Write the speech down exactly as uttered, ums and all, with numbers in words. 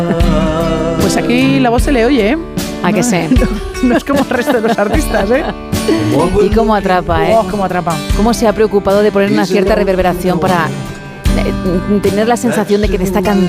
Pues aquí la voz se le oye, ¿eh? ¿A que sé? No, no es como el resto de los artistas, ¿eh? Y cómo atrapa, ¿eh? Oh, cómo atrapa. Cómo se ha preocupado de poner una cierta reverberación para eh, tener la sensación de que te está cantando